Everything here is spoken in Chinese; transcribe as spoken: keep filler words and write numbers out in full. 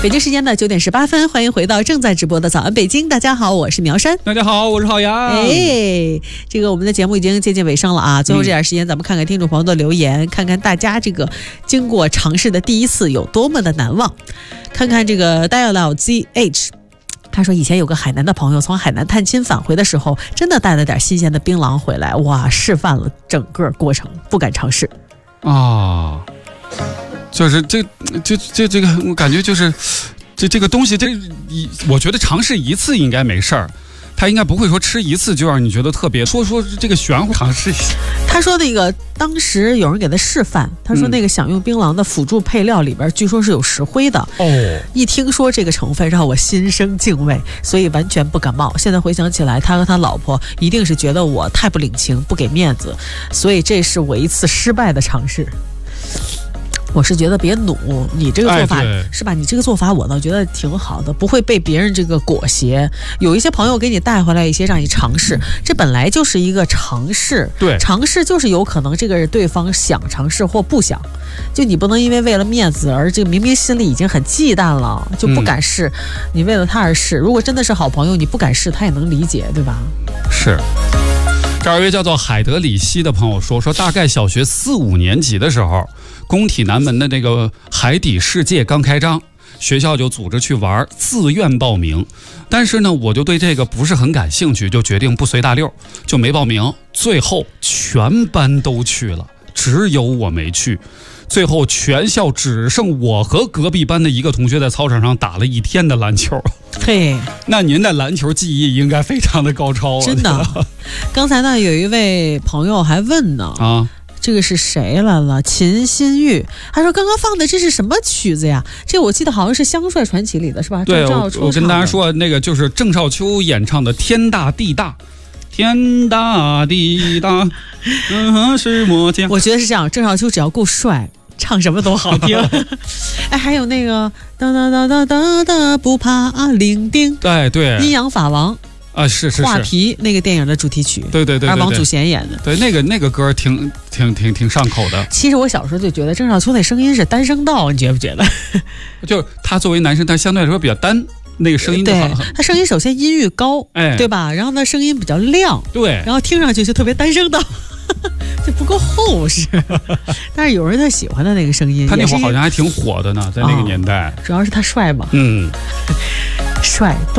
北京时间的九点十八分，欢迎回到正在直播的早安北京。大家好，我是苗山。 大家好，我是郝阳。 哎，这个我们的节目已经接近尾声了啊！最后这点时间，咱们看看听众朋友的留言，嗯、看看大家这个经过尝试的第一次有多么的难忘。看看这个 Dial Z H。他说以前有个海南的朋友从海南探亲返回的时候，真的带了点新鲜的槟榔回来，哇，示范了整个过程，不敢尝试啊。就是这这这这个，我感觉就是这这个东西，这一我觉得尝试一次应该没事儿，他应该不会说吃一次就让你觉得特别。说说这个玄乎，尝试一下。 他说那个当时有人给他示范，他说那个想用槟榔的辅助配料里边，据说是有石灰的。哦，一听说这个成分，让我心生敬畏，所以完全不感冒。现在回想起来，他和他老婆一定是觉得我太不领情，不给面子，所以这是我一次失败的尝试。我是觉得别努，你这个做法、哎、是吧？你这个做法我倒觉得挺好的，不会被别人这个裹挟。有一些朋友给你带回来一些让你尝试，这本来就是一个尝试。 对， 尝试就是有可能这个对方想尝试或不想，就你不能因为为了面子而这个明明心里已经很忌惮了，就不敢试。嗯、你为了他而试，如果真的是好朋友，你不敢试，他也能理解，对吧？ 是。这儿一位叫做海德里希的朋友说，说大概小学四五年级的时候，工体南门的那个海底世界刚开张，学校就组织去玩，自愿报名。但是呢，我就对这个不是很感兴趣，就决定不随大溜，就没报名。最后全班都去了，只有我没去。最后全校只剩我和隔壁班的一个同学在操场上打了一天的篮球。 嘿， 那您的篮球技艺应该非常的高超啊！ 真的。刚才呢，有一位朋友还问呢啊，这个是谁来了？秦新玉，他说刚刚放的这是什么曲子呀？这个我记得好像是《香帅传奇》里的是吧？ 对，我, 我跟大家说，那个就是郑少秋演唱的《天大地大》。天大地大，嗯，是魔剑。 我觉得是这样，郑少秋只要够帅，唱什么都好听。哎，还有那个哒哒哒哒哒哒，不怕伶仃。 对对， 阴阳法王啊，是是是， 画皮那个电影的主题曲， 对对 对, 对, 对， 还是王祖贤演的。 对，那个那个歌挺挺挺挺上口的。 其实我小时候就觉得郑少秋那声音是单声道，你觉不觉得？ 就他作为男生，他相对来说比较单。那个声音对，他声音首先音域高，哎，对吧？然后呢，声音比较亮， 对， 然后听上去就特别单声道，就不够厚实。但是有人他喜欢的那个声音， 他那会儿好像还挺火的呢，在那个年代。 哦、主要是他帅嘛， 嗯， 帅。